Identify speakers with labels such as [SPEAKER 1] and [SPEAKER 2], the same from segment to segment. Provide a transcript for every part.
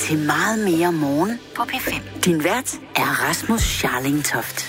[SPEAKER 1] til Meget mere morgen på P5. Din vært er Rasmus Scharlingtoft.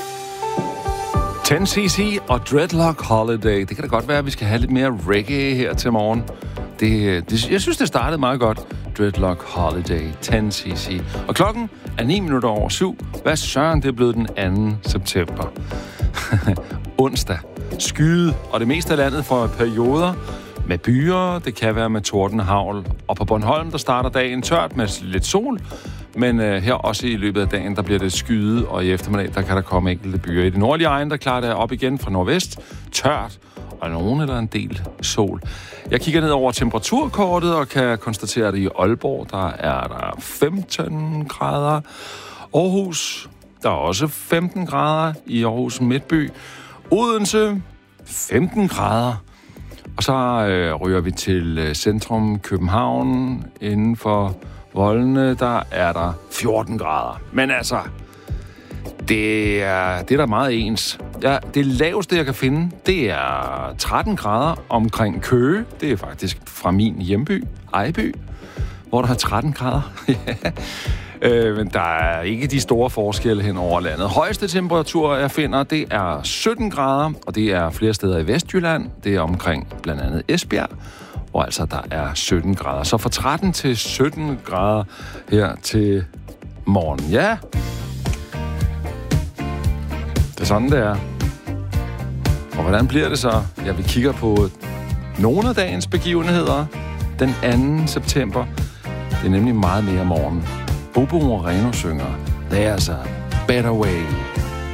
[SPEAKER 2] 10cc og Dreadlock Holiday. Det kan da godt være, at vi skal have lidt mere reggae her til morgen. Jeg synes, det startede meget godt. Dreadlock Holiday, 10cc. Og klokken er 7:09. Hvad søren, det er blevet den 2. september. Onsdag. Skyde, og det meste af landet får perioder med byer. Det kan være med tordenhavl. Og på Bornholm, der starter dagen tørt med lidt sol. Men her også i løbet af dagen, der bliver det skyde, og i eftermiddag, der kan der komme enkelte byer. I det nordlige egen, der klarer det op igen fra nordvest. Tørt, og nogen eller en del sol. Jeg kigger ned over temperaturkortet og kan konstatere, at i Aalborg, der er der 15 grader. Aarhus, der er også 15 grader i Aarhus Midtby. Odense, 15 grader. Og så ryger vi til centrum København. Inden for voldene, der er der 14 grader. Men altså, det er der meget ens. Ja, det laveste, jeg kan finde, det er 13 grader omkring Køge. Det er faktisk fra min hjemby, Ejby, hvor der er 13 grader. Men der er ikke de store forskelle hen over landet. Højeste temperatur, jeg finder, det er 17 grader, og det er flere steder i Vestjylland. Det er omkring blandt andet Esbjerg, hvor altså der er 17 grader. Så fra 13 til 17 grader her til morgen. Ja, det er sådan, det er. Og hvordan bliver det så? Ja, vi kigger på nogle af dagens begivenheder den 2. september. Det er nemlig meget mere morgen. Bobo Moreno synger There's a Better Way.